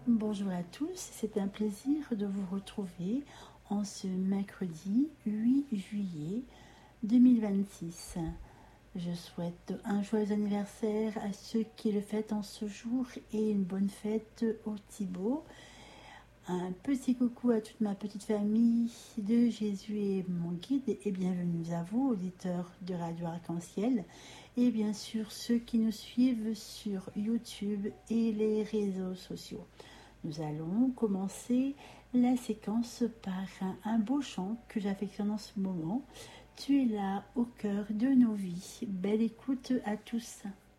Bonjour à tous, c'est un plaisir de vous retrouver en ce mercredi 8 juillet 2026. Je souhaite un joyeux anniversaire à ceux qui le fêtent en ce jour et une bonne fête au Thibaut. Un petit coucou à toute ma petite famille de Jésus et mon guide et bienvenue à vous, auditeurs de Radio Arc-en-Ciel et bien sûr ceux qui nous suivent sur YouTube et les réseaux sociaux. Nous allons commencer la séquence par un beau chant que j'affectionne en ce moment. Tu es là au cœur de nos vies. Belle écoute à tous.